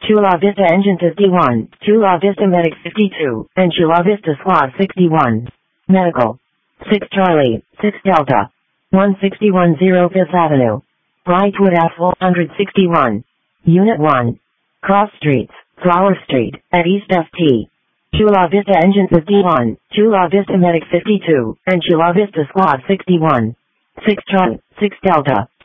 Chula Vista Engine 51, Chula Vista Medic 52, and Chula Vista Squad 61. Medical. 6 Charlie, 6 Delta. 161 Fifth Avenue. Brightwood Asphalt 161. Unit 1. Cross Streets, Flower Street, at East FT. Chula Vista Engine 51, Chula Vista Medic 52, and Chula Vista Squad 61. 6 Charlie, 6 Delta.